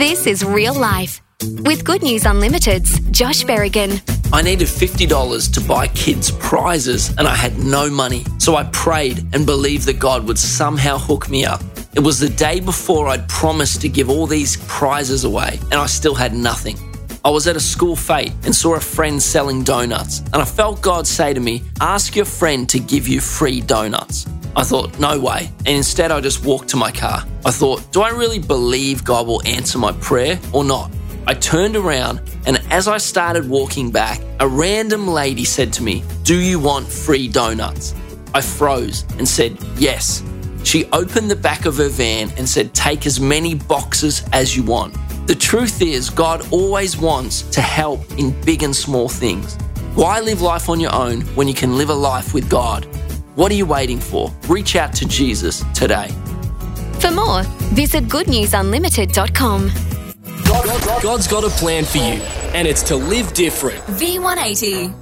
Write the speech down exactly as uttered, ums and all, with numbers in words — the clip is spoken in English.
This is Real Life with Good News Unlimited's Josh Berrigan. I needed fifty dollars to buy kids prizes and I had no money. So I prayed and believed that God would somehow hook me up. It was the day before I'd promised to give all these prizes away and I still had nothing. I was at a school fete and saw a friend selling donuts and I felt God say to me, ask your friend to give you free donuts. I thought, no way. And instead I just walked to my car. I thought, do I really believe God will answer my prayer or not? I turned around and as I started walking back, a random lady said to me, do you want free donuts? I froze and said, yes. She opened the back of her van and said, take as many boxes as you want. The truth is, God always wants to help in big and small things. Why live life on your own when you can live a life with God? What are you waiting for? Reach out to Jesus today. For more, visit good news unlimited dot com. God's got a plan for you, and it's to live different. V one eighty.